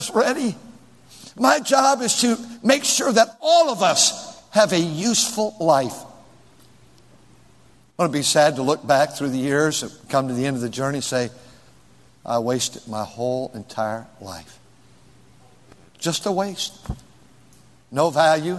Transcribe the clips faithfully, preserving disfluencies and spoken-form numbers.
ready. My job is to make sure that all of us have a useful life. Wouldn't it be sad to look back through the years and come to the end of the journey and say, I wasted my whole entire life. Just a waste. No value.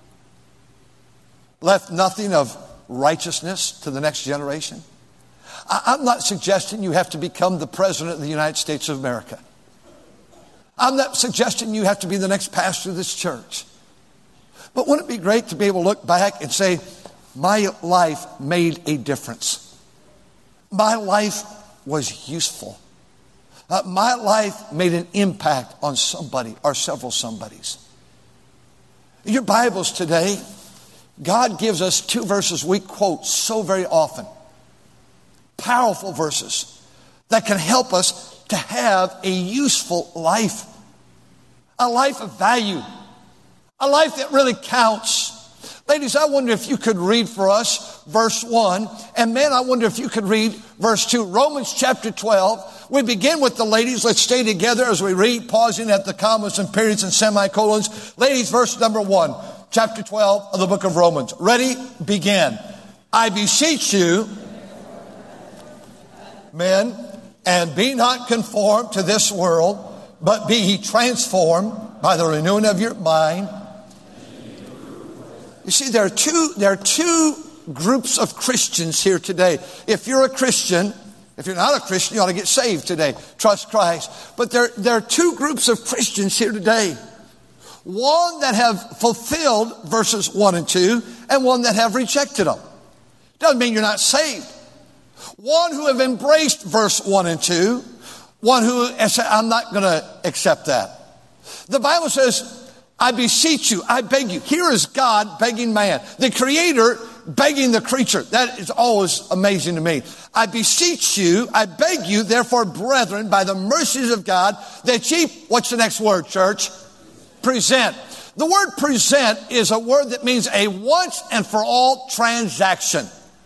Left nothing of righteousness to the next generation. I'm not suggesting you have to become the President of the United States of America. I'm not suggesting you have to be the next pastor of this church. But wouldn't it be great to be able to look back and say, my life made a difference. My life was useful. Uh, my life made an impact on somebody or several somebodies. In your Bibles today, God gives us two verses we quote so very often. Powerful verses that can help us to have a useful life. A life of value. A life that really counts. Ladies, I wonder if you could read for us verse one. And men, I wonder if you could read verse two. Romans chapter twelve. We begin with the ladies. Let's stay together as we read, pausing at the commas and periods and semicolons. Ladies, verse number one. Chapter twelve of the book of Romans. Ready? Begin. I beseech you, men, and be not conformed to this world, but be ye transformed by the renewing of your mind. You see, there are two, there are two groups of Christians here today. If you're a Christian, if you're not a Christian, you ought to get saved today. Trust Christ. But there, there are two groups of Christians here today. One that have fulfilled verses one and two, and one that have rejected them. Doesn't mean you're not saved. One who have embraced verse one and two, one who has said, I'm not going to accept that. The Bible says, I beseech you, I beg you. Here is God begging man. The Creator begging the creature. That is always amazing to me. I beseech you, I beg you, therefore, brethren, by the mercies of God, that ye, what's the next word, church? Present. The word present is a word that means a once and for all transaction.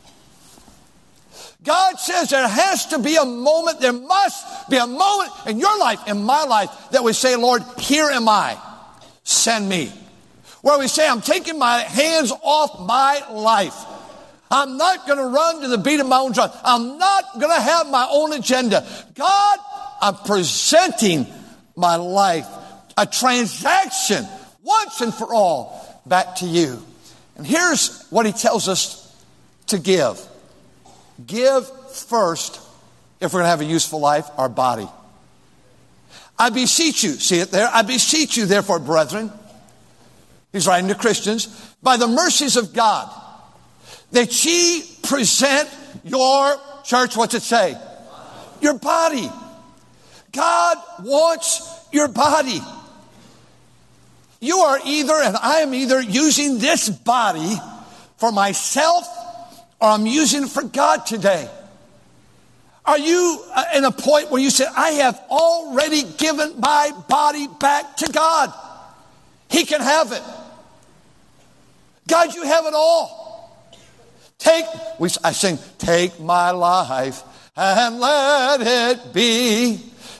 God says there has to be a moment, there must be a moment in your life, in my life, that we say, Lord, here am I. Send me. Where we say, I'm taking my hands off my life. I'm not going to run to the beat of my own drum. I'm not going to have my own agenda. God, I'm presenting my life, a transaction, once and for all, back to you. And here's what he tells us to give. Give first, if we're going to have a useful life, our body. I beseech you, see it there? I beseech you, therefore, brethren, he's writing to Christians, by the mercies of God, that ye present your, church, what's it say? Your body. God wants your body. You are either, and I am either, using this body for myself, or I'm using it for God today. Are you in a point where you say, I have already given my body back to God? He can have it. God, you have it all. Take, we, I sing, take my life and let it be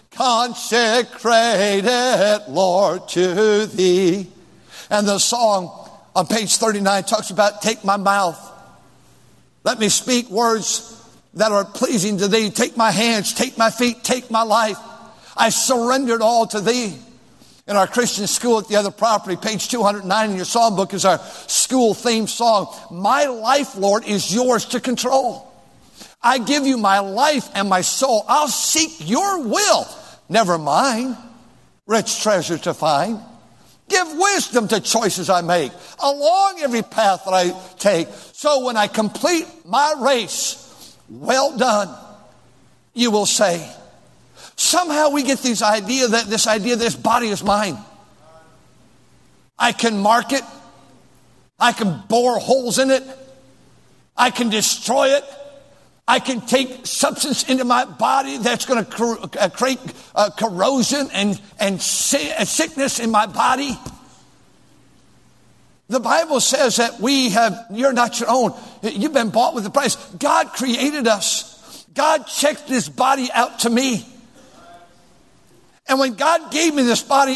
consecrated, Lord, to thee. And the song on page thirty-nine talks about, take my mouth. Let me speak words that are pleasing to thee. Take my hands, take my feet, take my life. I surrender it all to thee. In our Christian school at the other property, page two hundred nine in your psalm book is our school theme song. My life, Lord, is yours to control. I give you my life and my soul. I'll seek your will, never mine. Rich treasure to find. Give wisdom to choices I make along every path that I take. So when I complete my race, well done, you will say. Somehow we get this idea that this idea this body is mine. I can mark it. I can bore holes in it. I can destroy it. I can take substance into my body that's going to create uh, corrosion and, and sickness in my body. The Bible says that we have, you're not your own. You've been bought with a price. God created us. God checked this body out to me. And when God gave me this body,